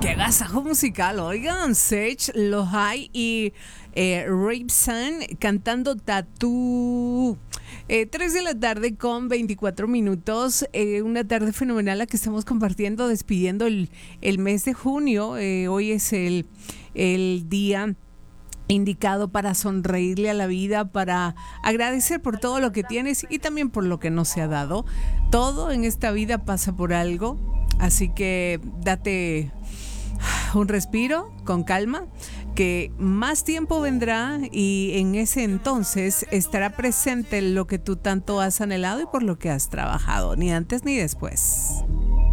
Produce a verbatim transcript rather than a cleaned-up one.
Qué agasajo musical, oigan, Sage, Lohai y eh, Rapesan cantando Tattoo. Eh, tres de la tarde con veinticuatro minutos, eh, una tarde fenomenal la que estamos compartiendo, despidiendo el, el mes de junio. Eh, hoy es el, el día indicado para sonreírle a la vida, para agradecer por todo lo que tienes y también por lo que no se ha dado. Todo en esta vida pasa por algo, así que date un respiro con calma, que más tiempo vendrá y en ese entonces estará presente lo que tú tanto has anhelado y por lo que has trabajado, ni antes ni después.